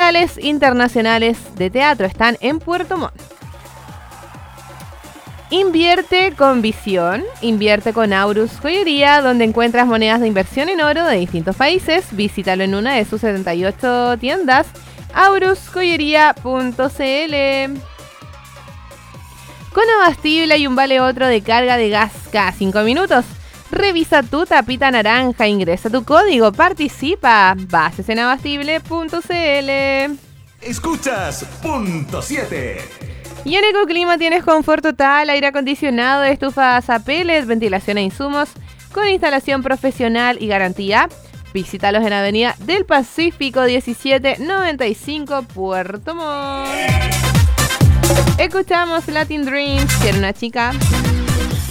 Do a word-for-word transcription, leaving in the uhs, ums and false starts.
Festivales internacionales de teatro están en Puerto Montt. Invierte con visión, invierte con Aurus Joyería, donde encuentras monedas de inversión en oro de distintos países. Visítalo en una de sus setenta y ocho tiendas, aurus joyería punto c l. Con Abastible hay un vale otro de carga de gas cada cinco minutos. Revisa tu tapita naranja, ingresa tu código, participa. Bases en abastible punto c l. Escuchas Punto siete. Y en Ecoclima tienes confort total, aire acondicionado, estufas a pellet, ventilación e insumos con instalación profesional y garantía. Visítalos en Avenida del Pacífico diecisiete noventa y cinco, Puerto Montt. Escuchamos Latin Dreams, que era una chica.